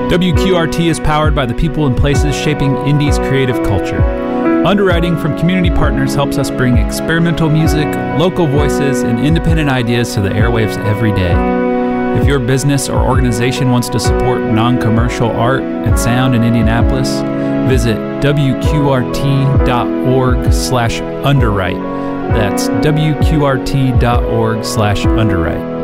WQRT is powered by the people and places shaping Indy's creative culture. Underwriting from community partners helps us bring experimental music, local voices, and independent ideas to the airwaves every day. If your business or organization wants to support non-commercial art and sound in Indianapolis, visit wqrt.org/underwrite. That's wqrt.org/underwrite.